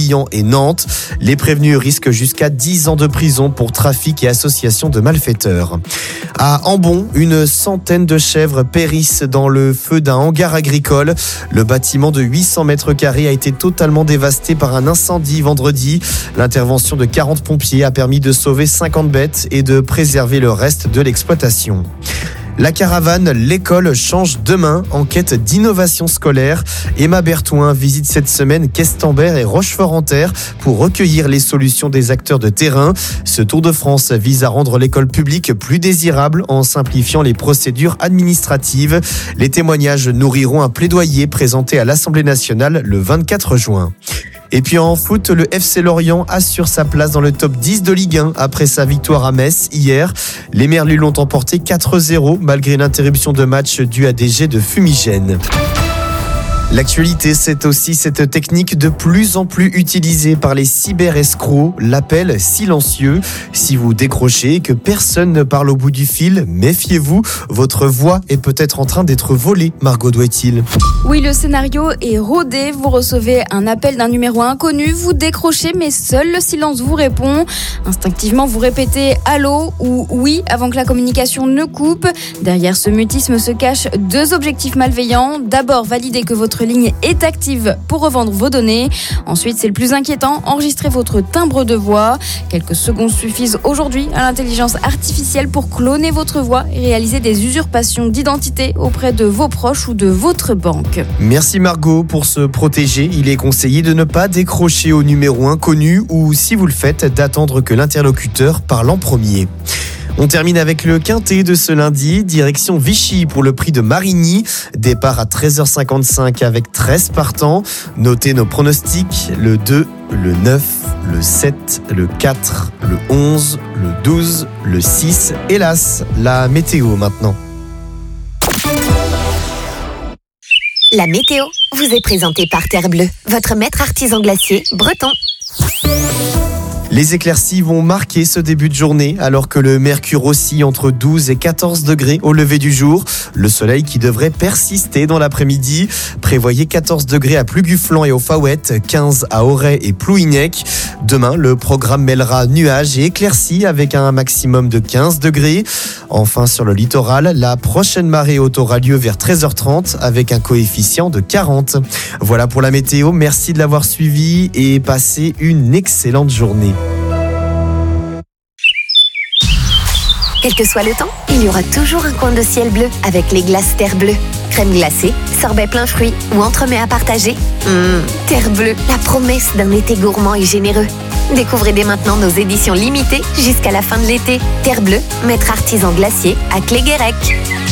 Morbihan et Nantes. Les prévenus risquent jusqu'à 10 ans de prison pour trafic et association de malfaiteurs. À Ambon, une centaine de chèvres périssent dans le feu d'un hangar agricole. Le bâtiment de 800 mètres carrés a été totalement dévasté par un incendie vendredi. L'intervention de 40 pompiers a permis de sauver 50 bêtes et de préserver le reste de l'exploitation. La caravane L'école change demain en quête d'innovation scolaire. Emma Bertouin visite cette semaine Questembert et Rochefort-en-Terre pour recueillir les solutions des acteurs de terrain. Ce Tour de France vise à rendre l'école publique plus désirable en simplifiant les procédures administratives. Les témoignages nourriront un plaidoyer présenté à l'Assemblée nationale le 24 juin. Et puis en foot, le FC Lorient assure sa place dans le top 10 de Ligue 1 après sa victoire à Metz hier. Les Merlus l'ont emporté 4-0 malgré l'interruption de match due à des jets de fumigène. L'actualité, c'est aussi cette technique de plus en plus utilisée par les cyber-escrocs, l'appel silencieux. Si vous décrochez et que personne ne parle au bout du fil, méfiez-vous, votre voix est peut-être en train d'être volée, Margot Douet-il. Oui, le scénario est rodé. Vous recevez un appel d'un numéro inconnu, vous décrochez, mais seul le silence vous répond. Instinctivement, vous répétez « allô » ou « oui » avant que la communication ne coupe. Derrière ce mutisme se cachent deux objectifs malveillants. D'abord, valider que votre ligne est active pour revendre vos données. Ensuite, c'est le plus inquiétant, enregistrer votre timbre de voix. Quelques secondes suffisent aujourd'hui à l'intelligence artificielle pour cloner votre voix et réaliser des usurpations d'identité auprès de vos proches ou de votre banque. Merci Margot. Pour se protéger, il est conseillé de ne pas décrocher au numéro inconnu ou, si vous le faites, d'attendre que l'interlocuteur parle en premier. On termine avec le quintet de ce lundi, direction Vichy pour le prix de Marigny. Départ à 13h55 avec 13 partants. Notez nos pronostics, le 2, le 9, le 7, le 4, le 11, le 12, le 6. Hélas, la météo maintenant. La météo vous est présentée par Terre Bleue, votre maître artisan glacier breton. Les éclaircies vont marquer ce début de journée alors que le mercure oscille entre 12 et 14 degrés au lever du jour. Le soleil qui devrait persister dans l'après-midi. Prévoyez 14 degrés à Pluguflan et au Faouette, 15 à Auray et Plouhinec. Demain, le programme mêlera nuages et éclaircies avec un maximum de 15 degrés. Enfin, sur le littoral, la prochaine marée haute aura lieu vers 13h30 avec un coefficient de 40. Voilà pour la météo. Merci de l'avoir suivi et passez une excellente journée. Quel que soit le temps, il y aura toujours un coin de ciel bleu avec les glaces Terre Bleue. Crème glacée, sorbet plein fruits ou entremets à partager. Terre Bleue, la promesse d'un été gourmand et généreux. Découvrez dès maintenant nos éditions limitées jusqu'à la fin de l'été. Terre Bleue, maître artisan glacier à Cléguérec.